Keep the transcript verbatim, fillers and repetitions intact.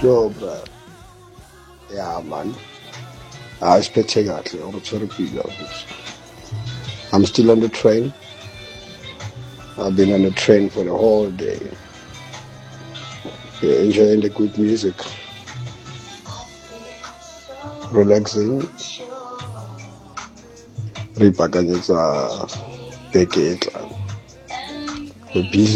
Yo, bro. Yeah, man. I expect exactly. I'm still on the train. I've been on the train for the whole day. Yeah, enjoying the good music, relaxing, re ipaakanyetsa beke e tlang. We're busy.